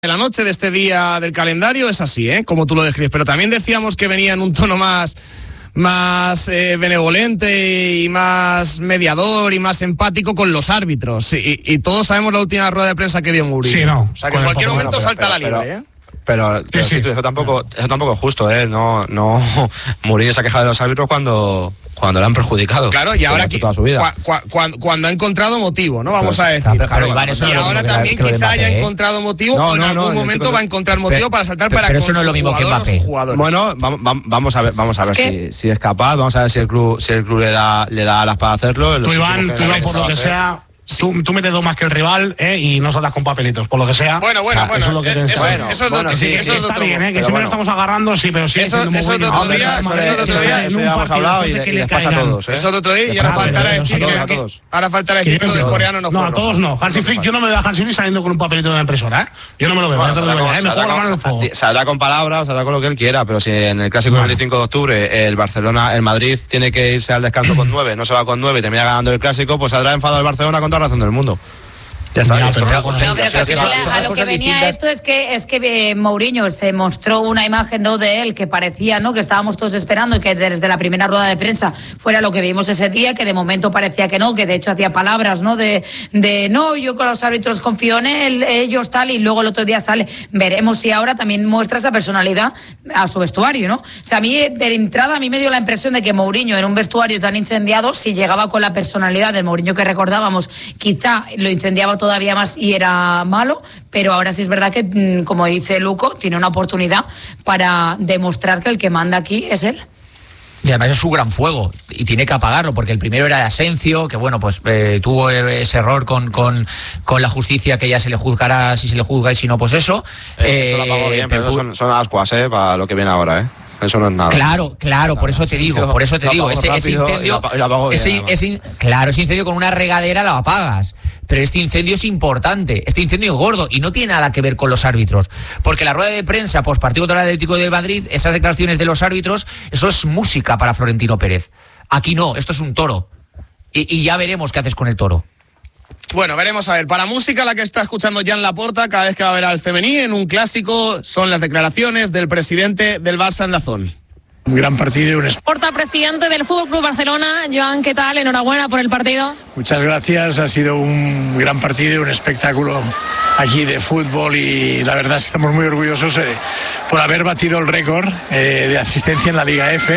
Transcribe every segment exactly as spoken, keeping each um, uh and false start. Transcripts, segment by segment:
La noche de este día del calendario es así, ¿eh? Como tú lo describes, pero también decíamos que venía en un tono más, más eh, benevolente y más mediador y más empático con los árbitros. Y, y todos sabemos la última rueda de prensa que dio Mourinho. Sí, no. O sea que en cualquier momento pero, salta pero, la libre, pero, ¿eh? Pero, pero sí, sí. eso tampoco, eso tampoco es justo, ¿eh? No, no. Mourinho se ha quejado de los árbitros cuando, cuando le han perjudicado. Claro, y ahora aquí, toda su vida. Cua, cua, cuando, cuando ha encontrado motivo, ¿no? Vamos Pero, a decir. Claro, pero, Claro, Iván, eso y no es lo ahora mismo también que lo de quizá Mbappé, haya ¿eh? encontrado motivo No, o en no, algún no, momento estoy- va a encontrar motivo pero, para saltar pero, para pero con eso no es su lo mismo que jugador o sus Mbappé. jugadores. Bueno, vamos, vamos a ver, vamos a ver que- si, si es capaz, vamos a ver si el club, si el club le da, le da alas para hacerlo. Tú, Iván, tú, Iván, por lo que hacer. sea, tú, tú metes dos más que el rival, ¿eh? Y no saltas con papelitos, por lo que sea. Bueno, bueno, O sea, bueno, eso es lo que eh, tienes que eso- saber. Bueno, eso es lo bueno, que- sí, eso es Sí, de está otro bien, ¿eh? Que pero siempre bueno. nos estamos agarrando, sí, pero sí. Eso- siendo muy eso de bueno. otro Hombre, día, además, eso de otro que día, sale en eso un ya hemos partido hablado después y de que le- y le les pasa a caigan. todos, ¿eh? Eso de otro día y Les ahora pasa a faltará todos, decir a que, todos, a que- todos. ahora faltará Que decir yo que no lo del creo- coreano no fue No, a roja. todos no. Hansi Flick, yo no me veo a Hansi Flick saliendo con un papelito de la impresora, ¿eh? Yo no me lo veo, Bueno, ya te lo digo ya, ¿eh? Me saldrá juego la con- mano en el fuego. Saldrá con palabras, saldrá con lo que él quiera, pero si en el clásico del Bueno. veinticinco de octubre el Barcelona, el Madrid tiene que irse al descanso con nueve, no se va con nueve y termina ganando el clásico, pues saldrá enfadado el Barcelona con toda razón del mundo. Ya está. Ya, esto pero es una algo cosa- así. No, pero Así que es al que final son a lo cosas que venía distintas. esto es que es que eh, Mourinho se mostró una imagen, ¿no?, de él que parecía, ¿no?, que estábamos todos esperando y que desde la primera rueda de prensa fuera lo que vimos ese día, que de momento parecía que no, que de hecho hacía palabras, ¿no?, de, de no, yo con los árbitros confío en él, ellos tal, y luego el otro día sale. Veremos si ahora también muestra esa personalidad a su vestuario, ¿no? O sea, a mí de entrada a mí me dio la impresión de que Mourinho en un vestuario tan incendiado, si llegaba con la personalidad del Mourinho que recordábamos, quizá lo incendiaba todavía más y era malo, pero ahora sí es verdad que, mm, como dice Luco, tiene una oportunidad para demostrar que el que manda aquí es él. Y además es su gran fuego y tiene que apagarlo, porque el primero era Asencio, que bueno, pues eh, tuvo ese error con, con, con la justicia, que ya se le juzgará si se le juzga y si no, pues eso. Eh, eso lo Eh, apagó bien, pero pero- son, son ascuas, ¿eh? Para lo que viene ahora, ¿eh? Eso no es nada. Claro, claro, por eso te digo, por eso te Lo digo, apagó ese, ese rápido y incendio, lo apa- y lo apagó bien, ese, además. ese in- claro, ese incendio con una regadera lo apagas, pero este incendio es importante, este incendio es gordo y no tiene nada que ver con los árbitros, porque la rueda de prensa post partido contra el Atlético de Madrid, esas declaraciones de los árbitros, eso es música para Florentino Pérez. Aquí no, esto es un toro y, y ya veremos qué haces con el toro. Bueno, veremos a ver. Para música, la que está escuchando Jan Laporta cada vez que va a ver al femení en un clásico son las declaraciones del presidente del Barça en Dazón. Un gran partido y un es- Porta, presidente del Fútbol Club Barcelona. Joan, ¿qué tal? Enhorabuena por el partido. Muchas gracias, ha sido un gran partido y un espectáculo aquí de fútbol y la verdad es que estamos muy orgullosos eh, por haber batido el récord eh, de asistencia en la Liga F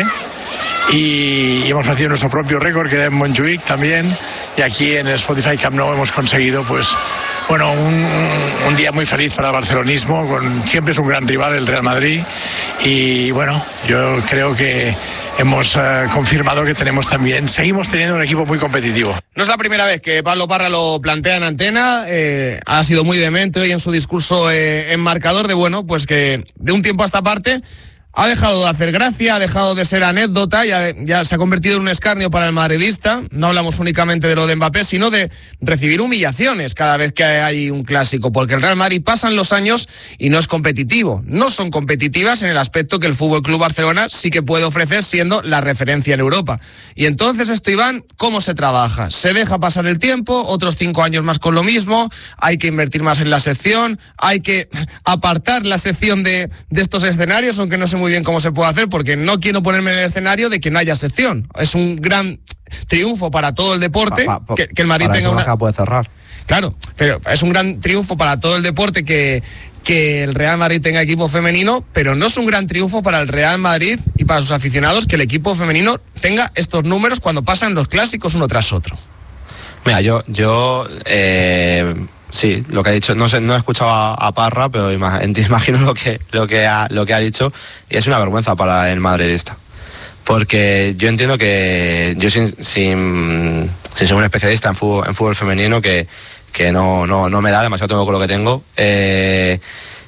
y, y hemos batido nuestro propio récord que era en Montjuic también y aquí en el Spotify Camp Nou hemos conseguido pues bueno un, un, un día muy feliz para el barcelonismo, con, siempre es un gran rival el Real Madrid y bueno, yo creo que hemos eh, confirmado que tenemos también, seguimos teniendo un equipo muy competitivo. No es la primera vez que Pablo Parra lo plantea en antena, eh, ha sido muy vehemente hoy en su discurso eh, en marcador de, bueno, pues que de un tiempo a esta parte ha dejado de hacer gracia, ha dejado de ser anécdota, ya, ya se ha convertido en un escarnio para el madridista. No hablamos únicamente de lo de Mbappé, sino de recibir humillaciones cada vez que hay un clásico, porque el Real Madrid pasan los años y no es competitivo. No son competitivas en el aspecto que el Fútbol Club Barcelona sí que puede ofrecer siendo la referencia en Europa. Y entonces esto, Iván, ¿cómo se trabaja? Se deja pasar el tiempo, otros cinco años más con lo mismo, hay que invertir más en la sección, hay que apartar la sección de, de estos escenarios, aunque no sé muy bien cómo se puede hacer, porque no quiero ponerme en el escenario de que no haya sección. Es un gran triunfo para todo el deporte Pa- pa- que, que el Madrid para tenga eso una... Borja puede cerrar. Claro, pero es un gran triunfo para todo el deporte que, que el Real Madrid tenga equipo femenino, pero no es un gran triunfo para el Real Madrid y para sus aficionados que el equipo femenino tenga estos números cuando pasan los clásicos uno tras otro. Mira, yo, yo eh, sí, lo que ha dicho, no sé, no he escuchado a, a Parra, pero ima- imagino lo que, lo que ha, lo que ha dicho, y es una vergüenza para el madridista. Porque yo entiendo que yo sin, sin, sin ser un especialista en fútbol, en fútbol femenino, que, que no, no, no me da, demasiado tengo con lo que tengo, eh,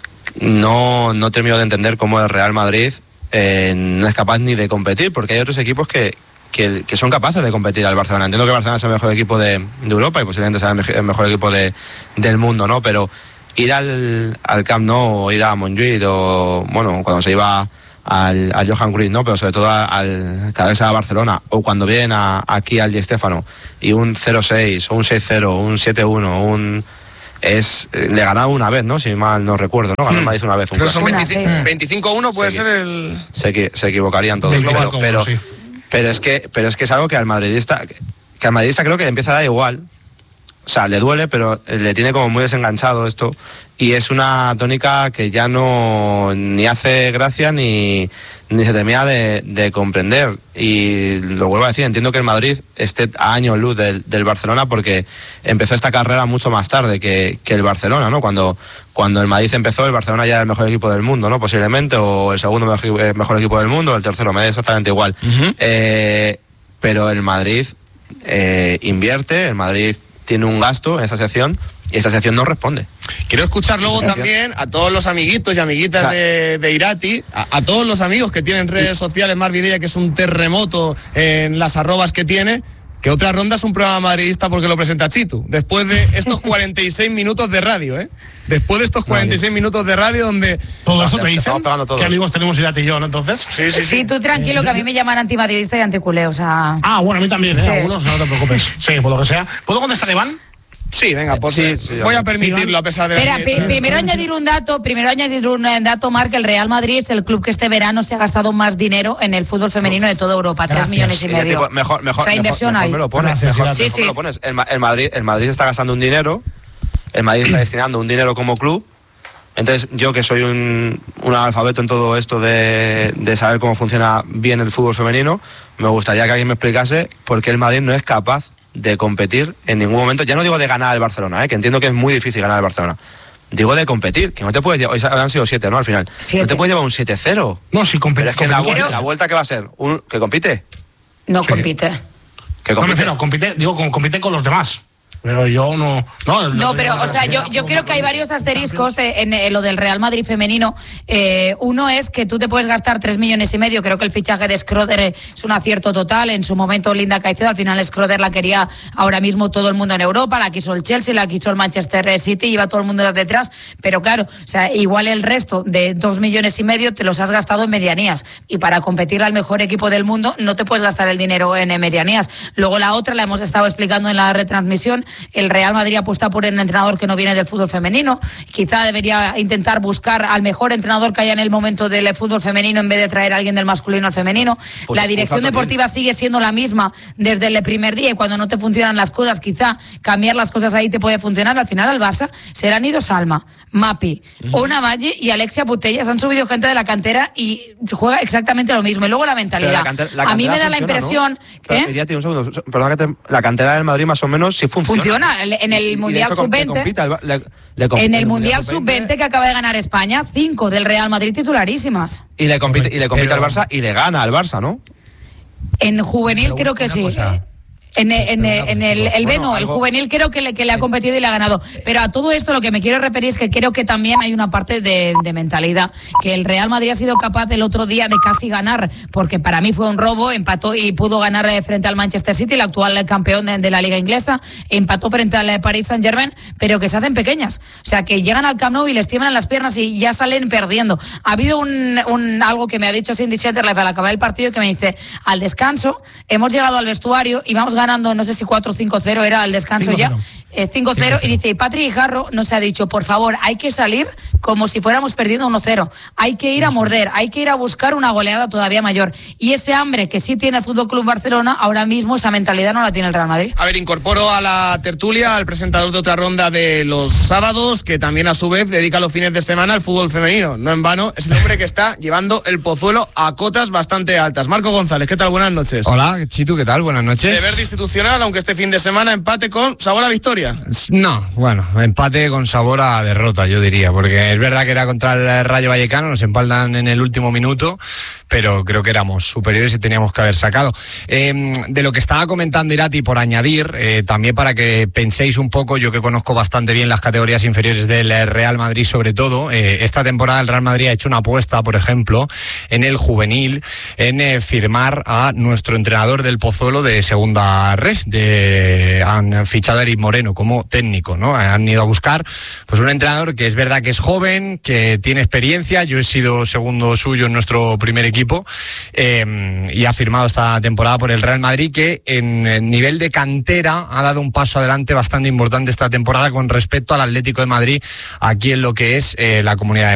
no, no termino de entender cómo el Real Madrid eh, no es capaz ni de competir, porque hay otros equipos que, que, que son capaces de competir al Barcelona. Entiendo que el Barcelona es el mejor equipo de, de Europa y posiblemente sea el, me- el mejor equipo de, del mundo, ¿no? Pero ir al, al Camp Nou o ir a Montjuic o, bueno, cuando se iba al, al Johan Cruyff, ¿no? Pero sobre todo al, cada vez a Barcelona, o cuando vienen a, aquí al Di Stéfano y un cero seis o un seis cero, un siete uno, un es le ganaba una vez, ¿no? Si mal no recuerdo, ¿no? Ganó el Madrid una vez. Un Creo que son Una, veinticinco, sí. veinticinco a uno puede Sí. ser el... se, equi- se equivocarían todos, veinticinco, pero, pero, sí. pero es que pero es que es algo que al madridista que al madridista creo que le empieza a dar igual. O sea, le duele, pero le tiene como muy desenganchado esto. Y es una tónica que ya no ni hace gracia ni, ni se termina de, de comprender. Y lo vuelvo a decir, entiendo que el Madrid esté a años luz del, del Barcelona porque empezó esta carrera mucho más tarde que, que el Barcelona, ¿no? Cuando, cuando el Madrid empezó, el Barcelona ya era el mejor equipo del mundo, ¿no? Posiblemente, o el segundo mejor, mejor equipo del mundo, o el tercero, me da exactamente igual. Uh-huh. Eh, pero el Madrid eh, invierte, el Madrid tiene un gasto en esta sección y esta sección no responde. Quiero escuchar luego también a todos los amiguitos y amiguitas O sea, de, de Irati, a, a todos los amigos que tienen redes sociales, Mar Vidella, que es un terremoto en las arrobas que tiene, que Otra Ronda es un programa madridista porque lo presenta Chitu, después de estos cuarenta y seis minutos de radio, ¿eh? Después de estos cuarenta y seis minutos de radio donde... Todo eso Ya te dicen. estamos pagando todos. ¿Qué amigos tenemos Irati y yo, no? Entonces. Sí, sí, Sí, sí. tú tranquilo, que a mí me llaman antimadridista y anticulé, o sea... Ah, bueno, a mí también, ¿eh? Sí. Algunos, no te preocupes. Sí, por lo que sea. ¿Puedo contestar, Iván? Sí, venga, pues Sí, eh, sí, voy a sí, permitirlo a pesar de... Espera, pi- primero añadir un dato, primero añadir un eh, dato, Marc, el Real Madrid es el club que este verano se ha gastado más dinero en el fútbol femenino de toda Europa, tres Gracias. millones y Y medio. tipo, mejor, mejor, O sea, mejor- inversión mejor hay. me lo pones, Gracias, mejor, Irati. mejor Sí, me sí. lo pones. El, Ma- el Madrid, el Madrid está gastando un dinero, el Madrid está destinando un dinero como club. Entonces, yo que soy un, un analfabeto en todo esto de, de saber cómo funciona bien el fútbol femenino, me gustaría que alguien me explicase por qué el Madrid no es capaz de competir en ningún momento. Ya no digo de ganar al Barcelona, ¿eh? Que entiendo que es muy difícil ganar al Barcelona. Digo de competir, que no te puedes llevar, hoy han sido siete, ¿no? Al final. Siete. No te puedes llevar un siete cero. No, sí, compite. Pero es que la, compite. vuelta, la vuelta que va a ser, un, que compite, No Sí. compite. que No me compite. refiero, compite, digo, com- compite con los demás. Pero yo no. No, No, pero, o sea, yo, yo creo que hay varios asteriscos eh, en, eh, lo del Real Madrid femenino. Eh, uno es que tú te puedes gastar tres millones y medio. Creo que el fichaje de Schroeder es un acierto total. En su momento, Linda Caicedo, al final Schroeder la quería ahora mismo todo el mundo en Europa. La quiso el Chelsea, la quiso el Manchester City, iba todo el mundo detrás. Pero claro, o sea, igual el resto de dos millones y medio te los has gastado en medianías. Y para competir al mejor equipo del mundo, no te puedes gastar el dinero en eh, medianías. Luego la otra, la hemos estado explicando en la retransmisión. El Real Madrid apuesta por un entrenador que no viene del fútbol femenino. Quizá debería intentar buscar al mejor entrenador que haya en el momento del fútbol femenino en vez de traer a alguien del masculino al femenino. Pues la dirección Rafa deportiva también. sigue siendo la misma desde el primer día y cuando no te funcionan las cosas, quizá cambiar las cosas ahí te puede funcionar. Al final al Barça serán Ido Salma, Mapi, Ona Valle y Alexia Putellas. Han subido gente de la cantera y juega exactamente lo mismo. Y luego la Pero mentalidad. la cantera- la a mí cantera me da la funciona, impresión ¿no? que... Pero, Irati, un segundo, perdona que te- la cantera del Madrid más o menos sí funciona. Funciona. En el Y- y de Mundial hecho, com- le sub veinte. compite al- le- le com- En el le- Mundial sub veinte que acaba de ganar España, cinco del Real Madrid titularísimas. Y le compite, y le compite Pero- al Barça y le gana al Barça, ¿no? En juvenil Pero creo que una sí. cosa. En, en, en el, el Bueno, Beno, el algo- juvenil creo que le, que le ha competido y le ha ganado. Pero a todo esto lo que me quiero referir es que creo que también hay una parte de, de mentalidad. Que el Real Madrid ha sido capaz el otro día de casi ganar, porque para mí fue un robo, empató y pudo ganar eh, frente al Manchester City, el actual campeón de, de la Liga Inglesa, empató frente al eh, Paris Saint-Germain, pero que se hacen pequeñas. O sea, que llegan al Camp Nou y les tiemblan las piernas y ya salen perdiendo. Ha habido un, un algo que me ha dicho Cindy Shetterlife al acabar el partido que me dice, al descanso hemos llegado al vestuario y vamos ganando, no sé si cuatro cinco cero era al descanso ya, cinco cero. eh, cinco cero, y dice, y Patrick Jarro nos ha dicho, por favor, hay que salir como si fuéramos perdiendo uno cero, hay que ir a morder, hay que ir a buscar una goleada todavía mayor, y ese hambre que sí tiene el Fútbol Club Barcelona, ahora mismo esa mentalidad no la tiene el Real Madrid. A ver, incorporo a la tertulia al presentador de Otra Ronda de los sábados, que también a su vez dedica los fines de semana al fútbol femenino. No en vano, es el hombre que está llevando el Pozuelo a cotas bastante altas. Marco González, ¿qué tal? Buenas noches. Hola, Chitu, ¿qué tal? Buenas noches. Deber de institucional, aunque este fin de semana empate con sabor a victoria. No, bueno, empate con sabor a derrota, yo diría, porque es verdad que era contra el Rayo Vallecano, nos empaldan en el último minuto, pero creo que éramos superiores y teníamos que haber sacado. Eh, de lo que estaba comentando Irati, por añadir, eh, también para que penséis un poco, yo que conozco bastante bien las categorías inferiores del Real Madrid sobre todo, eh, esta temporada el Real Madrid ha hecho una apuesta, por ejemplo, en el juvenil, en eh, firmar a nuestro entrenador del Pozuelo de segunda la red de han fichado a Eric Moreno como técnico, ¿no? Han ido a buscar pues un entrenador que es verdad que es joven, que tiene experiencia. Yo he sido segundo suyo en nuestro primer equipo eh, y ha firmado esta temporada por el Real Madrid, que en, en nivel de cantera ha dado un paso adelante bastante importante esta temporada con respecto al Atlético de Madrid aquí en lo que es eh, la Comunidad de